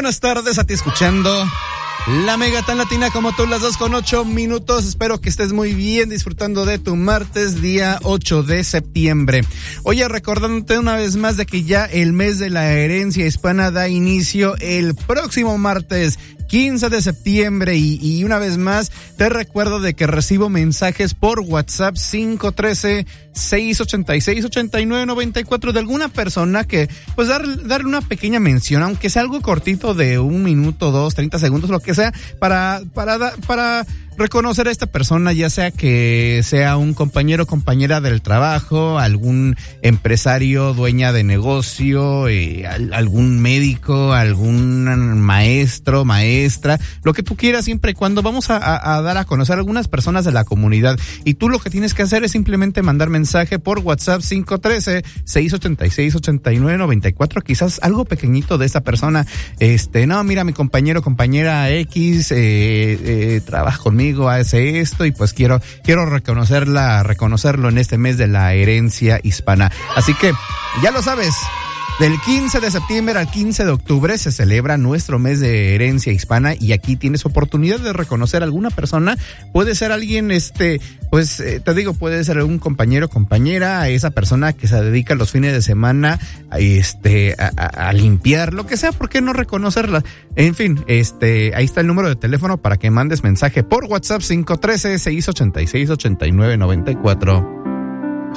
buenas tardes a ti escuchando La Mega tan latina como tú, las 2:08. Espero que estés muy bien disfrutando de tu martes, día 8 de septiembre. Oye, recordándote una vez más de que ya el mes de la herencia hispana da inicio el próximo martes 15 de septiembre y una vez más te recuerdo de que recibo mensajes por WhatsApp 513-686-8994 de alguna persona que pues darle una pequeña mención, aunque sea algo cortito de 1 minuto, 2, 30 segundos, lo que sea, para reconocer a esta persona, ya sea que sea un compañero o compañera del trabajo, algún empresario, dueña de negocio, algún médico, algún maestro, maestra, lo que tú quieras, siempre y cuando vamos a dar a conocer a algunas personas de la comunidad. Y tú lo que tienes que hacer es simplemente mandar mensaje por WhatsApp 513-686-8994, quizás algo pequeñito de esta persona. No, mira, mi compañero, compañera X, trabaja conmigo, hace esto y pues quiero reconocerlo en este mes de la herencia hispana. Así que ya lo sabes, del 15 de septiembre al 15 de octubre se celebra nuestro mes de herencia hispana y aquí tienes oportunidad de reconocer a alguna persona. Puede ser alguien, te digo, puede ser un compañero, compañera, a esa persona que se dedica los fines de semana a limpiar, lo que sea, ¿por qué no reconocerla? En fin, ahí está el número de teléfono para que mandes mensaje por WhatsApp 513-686-8994.